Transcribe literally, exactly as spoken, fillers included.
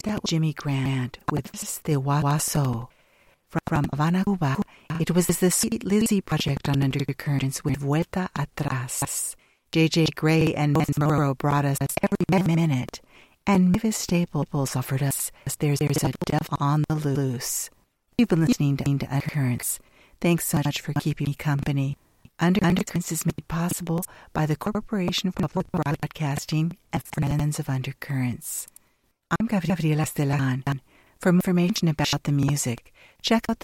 That was Jimmy Grant with the Waso. From Havana, Cuba, it was the Sweet Lizzie project on Undercurrents with Vuelta Atrás. J J Gray and Morrow brought us Every Minute, and Mavis Staples offered us There's, there's a Devil on the Loose. You've been listening to Undercurrents. Thanks so much for keeping me company. Under- Undercurrents is made possible by the Corporation for Public Broadcasting and Friends of Undercurrents. I'm Gabriela Estelan. For more information about the music, check out the